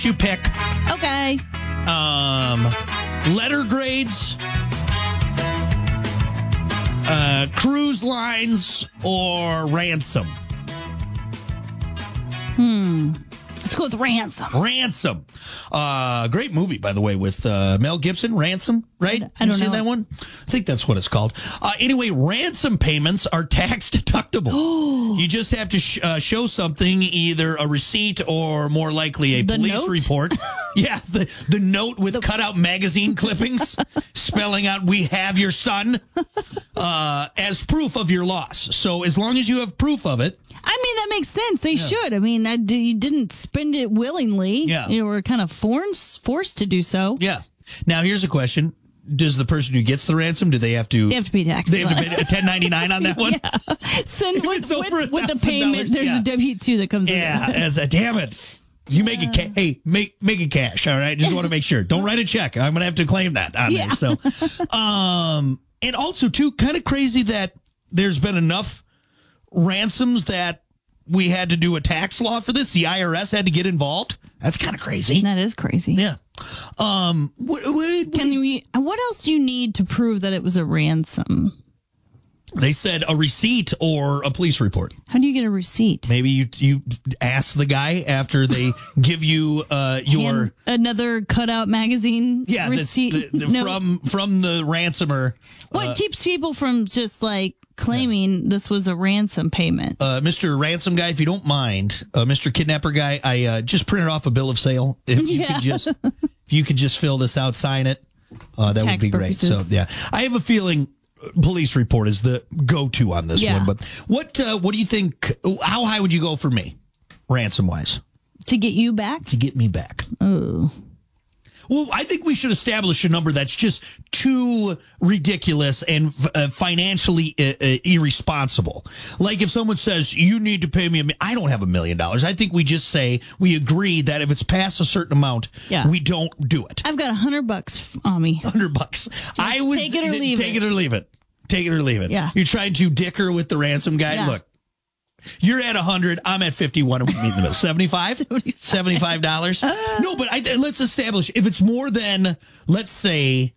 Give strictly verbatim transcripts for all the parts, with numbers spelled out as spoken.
You pick. Okay. Um, letter grades, uh, cruise lines, or ransom. Hmm. Let's go with ransom. Ransom. Uh, great movie, by the way, with uh, Mel Gibson. Ransom, right? I don't you seen know. that one? I think that's what it's called. Uh, anyway, ransom payments are tax deductible. You just have to sh- uh, show something, either a receipt or more likely a The police note? report. Yeah, the, the note with the- cutout magazine clippings spelling out, "We have your son," uh, as proof of your loss. So as long as you have proof of it. I mean, that makes sense. They yeah. should. I mean, I, you didn't spend it willingly. Yeah. You were kind of forced, forced to do so. Yeah. Now, here's a question. Does the person who gets the ransom, do they have to... They have to pay taxes. They have to pay a ten ninety-nine on that one? Yeah. Send with, with, with the payment, there's yeah. a W two that comes yeah, with it. Yeah, as a, damn it. You yeah. make it, ca- hey, make make it cash, all right? Just want to make sure. Don't write a check. I'm going to have to claim that on yeah. there. So, um, and also, too, kind of crazy that there's been enough ransoms that we had to do a tax law for this. The I R S had to get involved. That's kind of crazy. That is crazy. Yeah. Um. What, what, what Can we? What else do you need to prove that it was a ransom? They said a receipt or a police report. How do you get a receipt? Maybe you you ask the guy after they give you uh, your Hand another cutout magazine. Yeah, receipt the, the, no. from from the ransomer. What uh, keeps people from just like claiming yeah. this was a ransom payment? Uh, Mister Ransom Guy, if you don't mind, uh, Mister Kidnapper Guy, I uh, just printed off a bill of sale. If you yeah. could just if you could just fill this out, sign it, uh, that Tax would be purposes. great. So yeah, I have a feeling police report is the go-to on this yeah. one. But what uh, what do you think? How high would you go for me, ransom wise? To get you back? To get me back. Oh. Well, I think we should establish a number that's just too ridiculous and uh, financially uh, uh, irresponsible. Like if someone says, you need to pay me a million, I don't have a million dollars. I think we just say, we agree that if it's past a certain amount, yeah. we don't do it. I've got a hundred bucks on me. Hundred bucks. Just I was take it or leave take it. it or leave it. Take it or leave it. Yeah. You're trying to dicker with the ransom guy. Yeah. Look. You're at one hundred. I'm at fifty-one. We meet in the middle. seventy-five? seventy-five dollars? No, but I, let's establish if it's more than, let's say,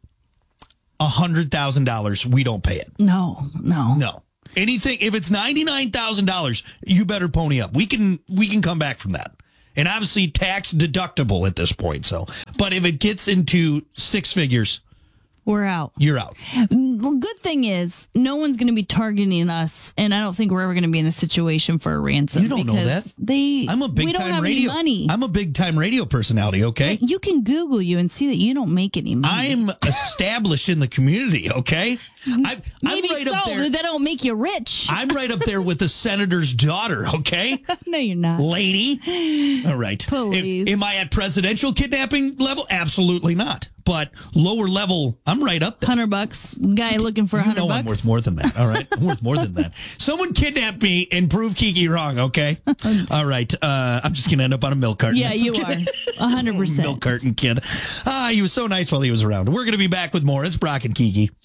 one hundred thousand dollars, we don't pay it. No, no. No. Anything, if it's ninety-nine thousand dollars, you better pony up. We can we can come back from that. And obviously tax deductible at this point. So, but if it gets into six figures, we're out. You're out. The good thing is, no one's going to be targeting us, and I don't think we're ever going to be in a situation for a ransom. You don't know that. They, I'm a big we don't time have radio. Any money. I'm a big time radio personality. Okay, you can Google you and see that you don't make any money. I'm established in the community. Okay, I'm, maybe I'm right so. up there. They don't make you rich. I'm right up there with the senator's daughter. Okay, no, you're not, lady. All right, please. Am, am I at presidential kidnapping level? Absolutely not. But lower level, I'm right up there. Hundred bucks, guy looking for a hundred bucks. bucks. I'm worth more than that. All right, I'm worth more than that. Someone kidnap me and prove Kiki wrong. Okay. All right. Uh, I'm just gonna end up on a milk carton. Yeah, you are. A hundred percent milk carton kid. Ah, he was so nice while he was around. We're gonna be back with more. It's Brock and Kiki.